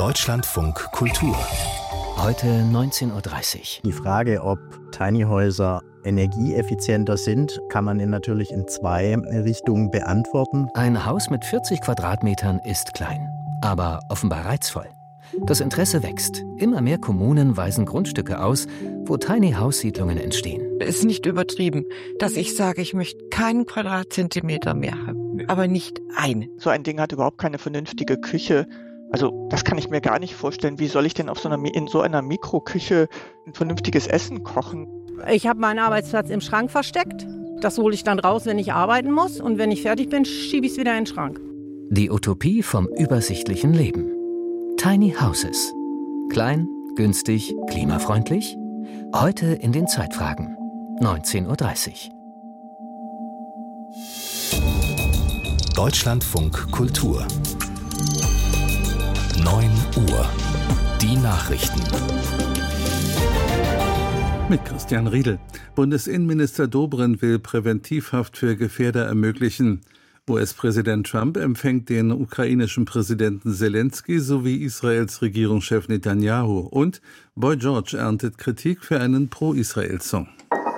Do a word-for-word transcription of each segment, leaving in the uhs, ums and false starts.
Deutschlandfunk Kultur. Heute neunzehn Uhr dreißig. Die Frage, ob Tiny Häuser energieeffizienter sind, kann man natürlich in zwei Richtungen beantworten. Ein Haus mit vierzig Quadratmetern ist klein, aber offenbar reizvoll. Das Interesse wächst. Immer mehr Kommunen weisen Grundstücke aus, wo Tiny-House-Siedlungen entstehen. Es ist nicht übertrieben, dass ich sage, ich möchte keinen Quadratzentimeter mehr haben, aber nicht einen. So ein Ding hat überhaupt keine vernünftige Küche. Also das kann ich mir gar nicht vorstellen. Wie soll ich denn auf so einer, in so einer Mikroküche ein vernünftiges Essen kochen? Ich habe meinen Arbeitsplatz im Schrank versteckt. Das hole ich dann raus, wenn ich arbeiten muss. Und wenn ich fertig bin, schiebe ich es wieder in den Schrank. Die Utopie vom übersichtlichen Leben. Tiny Houses. Klein, günstig, klimafreundlich? Heute in den Zeitfragen. neunzehn Uhr dreißig. Deutschlandfunk Kultur. neun Uhr. Die Nachrichten. Mit Christian Riedel. Bundesinnenminister Dobrindt will Präventivhaft für Gefährder ermöglichen. U S-Präsident Trump empfängt den ukrainischen Präsidenten Selensky sowie Israels Regierungschef Netanyahu. Und Boy George erntet Kritik für einen Pro-Israel-Song.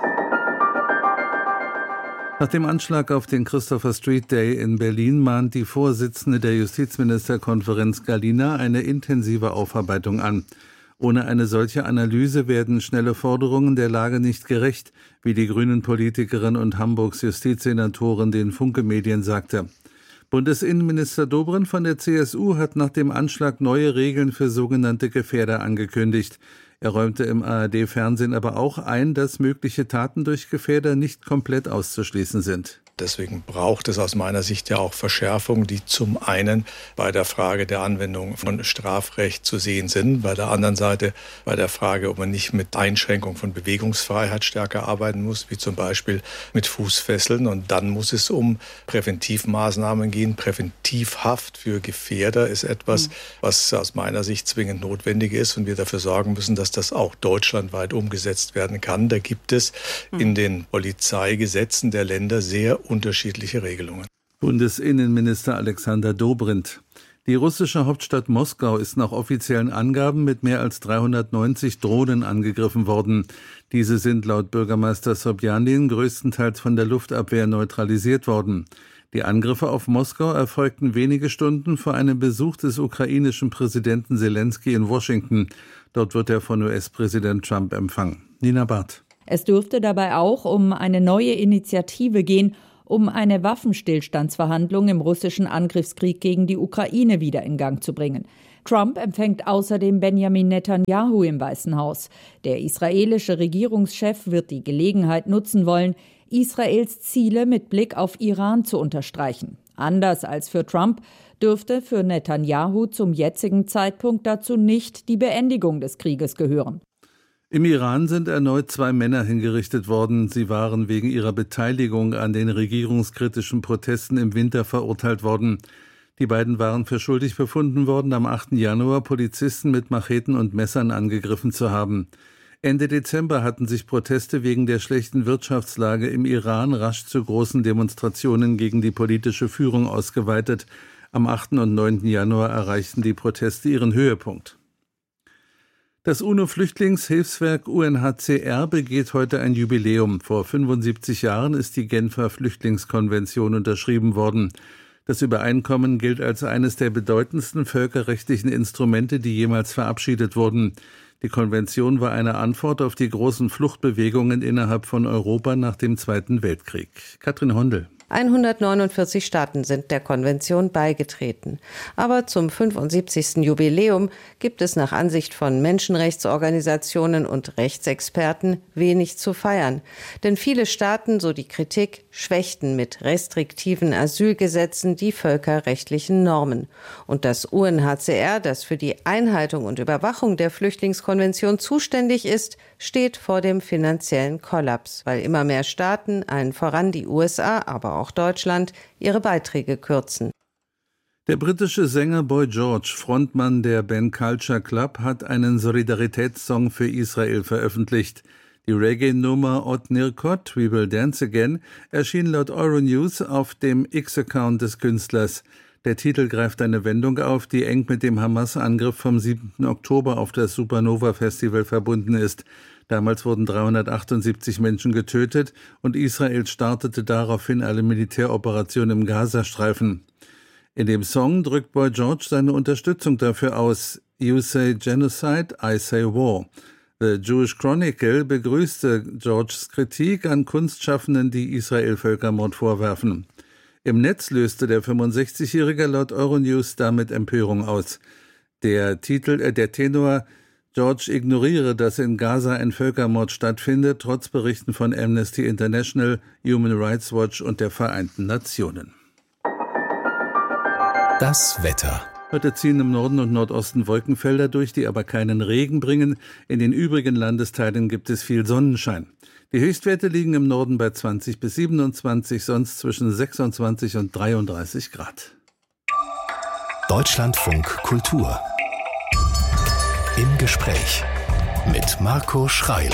Nach dem Anschlag auf den Christopher Street Day in Berlin mahnt die Vorsitzende der Justizministerkonferenz Galina eine intensive Aufarbeitung an. Ohne eine solche Analyse werden schnelle Forderungen der Lage nicht gerecht, wie die Grünen-Politikerin und Hamburgs Justizsenatorin den Funke-Medien sagte. Bundesinnenminister Dobrindt von der C S U hat nach dem Anschlag neue Regeln für sogenannte Gefährder angekündigt. Er räumte im A R D-Fernsehen aber auch ein, dass mögliche Taten durch Gefährder nicht komplett auszuschließen sind. Deswegen braucht es aus meiner Sicht ja auch Verschärfungen, die zum einen bei der Frage der Anwendung von Strafrecht zu sehen sind, bei der anderen Seite bei der Frage, ob man nicht mit Einschränkung von Bewegungsfreiheit stärker arbeiten muss, wie zum Beispiel mit Fußfesseln. Und dann muss es um Präventivmaßnahmen gehen. Präventivhaft für Gefährder ist etwas, was aus meiner Sicht zwingend notwendig ist und wir dafür sorgen müssen, dass das auch deutschlandweit umgesetzt werden kann. Da gibt es in den Polizeigesetzen der Länder sehr unterschiedliche Regelungen. Bundesinnenminister Alexander Dobrindt. Die russische Hauptstadt Moskau ist nach offiziellen Angaben mit mehr als dreihundertneunzig Drohnen angegriffen worden. Diese sind laut Bürgermeister Sobjanin größtenteils von der Luftabwehr neutralisiert worden. Die Angriffe auf Moskau erfolgten wenige Stunden vor einem Besuch des ukrainischen Präsidenten Selensky in Washington. Dort wird er von U S-Präsident Trump empfangen. Nina Barth. Es dürfte dabei auch um eine neue Initiative gehen, um eine Waffenstillstandsverhandlung im russischen Angriffskrieg gegen die Ukraine wieder in Gang zu bringen. Trump empfängt außerdem Benjamin Netanyahu im Weißen Haus. Der israelische Regierungschef wird die Gelegenheit nutzen wollen, Israels Ziele mit Blick auf Iran zu unterstreichen. Anders als für Trump dürfte für Netanyahu zum jetzigen Zeitpunkt dazu nicht die Beendigung des Krieges gehören. Im Iran sind erneut zwei Männer hingerichtet worden. Sie waren wegen ihrer Beteiligung an den regierungskritischen Protesten im Winter verurteilt worden. Die beiden waren für schuldig befunden worden, am achten Januar Polizisten mit Macheten und Messern angegriffen zu haben. Ende Dezember hatten sich Proteste wegen der schlechten Wirtschaftslage im Iran rasch zu großen Demonstrationen gegen die politische Führung ausgeweitet. Am achten und neunten Januar erreichten die Proteste ihren Höhepunkt. Das UNO-Flüchtlingshilfswerk U N H C R begeht heute ein Jubiläum. Vor fünfundsiebzig Jahren ist die Genfer Flüchtlingskonvention unterschrieben worden. Das Übereinkommen gilt als eines der bedeutendsten völkerrechtlichen Instrumente, die jemals verabschiedet wurden. Die Konvention war eine Antwort auf die großen Fluchtbewegungen innerhalb von Europa nach dem Zweiten Weltkrieg. Katrin Hondel. hundertneunundvierzig Staaten sind der Konvention beigetreten. Aber zum fünfundsiebzigsten Jubiläum gibt es nach Ansicht von Menschenrechtsorganisationen und Rechtsexperten wenig zu feiern. Denn viele Staaten, so die Kritik, schwächten mit restriktiven Asylgesetzen die völkerrechtlichen Normen. Und das U N H C R, das für die Einhaltung und Überwachung der Flüchtlingskonvention zuständig ist, steht vor dem finanziellen Kollaps, weil immer mehr Staaten, allen voran die U S A, aber auch Deutschland, ihre Beiträge kürzen. Der britische Sänger Boy George, Frontmann der Band Culture Club, hat einen Solidaritätssong für Israel veröffentlicht. Die Reggae-Nummer Ot Nirkot, We Will Dance Again, erschien laut Euronews auf dem X-Account des Künstlers. Der Titel greift eine Wendung auf, die eng mit dem Hamas-Angriff vom siebten Oktober auf das Supernova-Festival verbunden ist. Damals wurden dreihundertachtundsiebzig Menschen getötet und Israel startete daraufhin eine Militäroperation im Gazastreifen. In dem Song drückt Boy George seine Unterstützung dafür aus. You say genocide, I say war. The Jewish Chronicle begrüßte Georges Kritik an Kunstschaffenden, die Israel Völkermord vorwerfen. Im Netz löste der fünfundsechzigjährige laut Euronews damit Empörung aus. Der Titel, äh, der Tenor George ignoriere, dass in Gaza ein Völkermord stattfindet, trotz Berichten von Amnesty International, Human Rights Watch und der Vereinten Nationen. Das Wetter. Heute ziehen im Norden und Nordosten Wolkenfelder durch, die aber keinen Regen bringen. In den übrigen Landesteilen gibt es viel Sonnenschein. Die Höchstwerte liegen im Norden bei zwanzig bis siebenundzwanzig, sonst zwischen sechsundzwanzig und dreiunddreißig Grad. Deutschlandfunk Kultur. Im Gespräch mit Marco Schreil.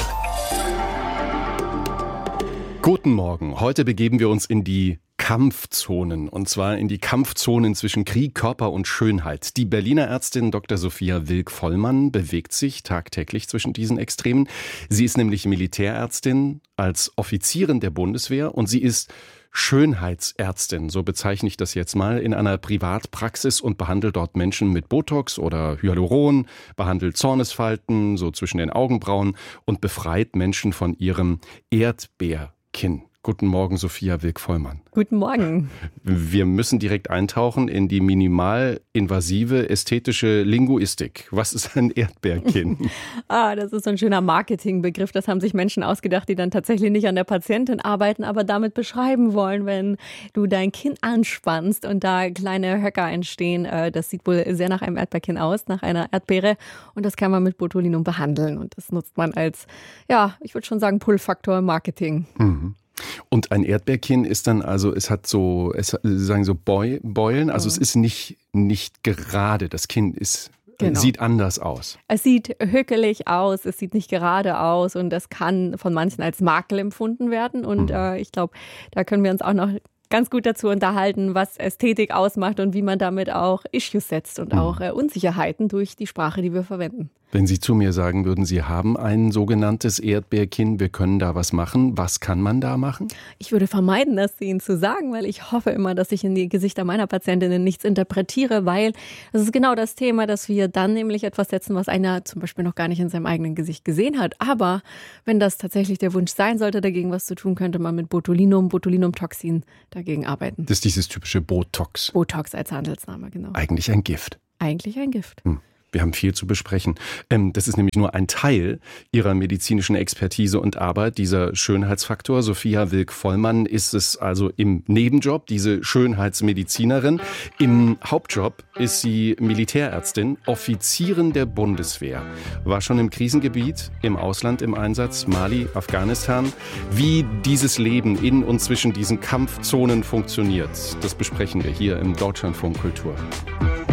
Guten Morgen. Heute begeben wir uns in die Kampfzonen, und zwar in die Kampfzonen zwischen Krieg, Körper und Schönheit. Die Berliner Ärztin Doktor Sophia Wilk-Vollmann bewegt sich tagtäglich zwischen diesen Extremen. Sie ist nämlich Militärärztin als Offizierin der Bundeswehr und sie ist Schönheitsärztin, so bezeichne ich das jetzt mal, in einer Privatpraxis und behandelt dort Menschen mit Botox oder Hyaluron, behandelt Zornesfalten so zwischen den Augenbrauen und befreit Menschen von ihrem Erdbeerkinn. Guten Morgen, Sophia Wilk-Vollmann. Guten Morgen. Wir müssen direkt eintauchen in die minimal-invasive ästhetische Linguistik. Was ist ein Erdbeerkinn? ah, das ist so ein schöner Marketingbegriff. Das haben sich Menschen ausgedacht, die dann tatsächlich nicht an der Patientin arbeiten, aber damit beschreiben wollen, wenn du dein Kinn anspannst und da kleine Höcker entstehen. Das sieht wohl sehr nach einem Erdbeerkinn aus, nach einer Erdbeere. Und das kann man mit Botulinum behandeln. Und das nutzt man als, ja, ich würde schon sagen, Pull-Faktor Marketing. Mhm. Und ein Erdbeerkinn ist dann also, es hat so, es sagen so Beulen, also ja. Es ist nicht, nicht gerade, das Kinn ist, genau. Sieht anders aus. Es sieht hückelig aus, es sieht nicht gerade aus und das kann von manchen als Makel empfunden werden und mhm. äh, ich glaube, da können wir uns auch noch ganz gut dazu unterhalten, was Ästhetik ausmacht und wie man damit auch Issues setzt und mhm. auch äh, Unsicherheiten durch die Sprache, die wir verwenden. Wenn Sie zu mir sagen würden, Sie haben ein sogenanntes Erdbeerkinn, wir können da was machen, was kann man da machen? Ich würde vermeiden, das Ihnen zu sagen, weil ich hoffe immer, dass ich in die Gesichter meiner Patientinnen nichts interpretiere, weil das ist genau das Thema, dass wir dann nämlich etwas setzen, was einer zum Beispiel noch gar nicht in seinem eigenen Gesicht gesehen hat. Aber wenn das tatsächlich der Wunsch sein sollte, dagegen was zu tun, könnte man mit Botulinum, Botulinumtoxin dagegen arbeiten. Das ist dieses typische Botox. Botox als Handelsname, genau. Eigentlich ein Gift. Eigentlich ein Gift. Hm. Wir haben viel zu besprechen. Ähm, das ist nämlich nur ein Teil Ihrer medizinischen Expertise und Arbeit, dieser Schönheitsfaktor. Sophia Wilk-Vollmann ist es also im Nebenjob, diese Schönheitsmedizinerin. Im Hauptjob ist sie Militärärztin, Offizierin der Bundeswehr. War schon im Krisengebiet, im Ausland im Einsatz, Mali, Afghanistan. Wie dieses Leben in und zwischen diesen Kampfzonen funktioniert, das besprechen wir hier im Deutschlandfunk Kultur.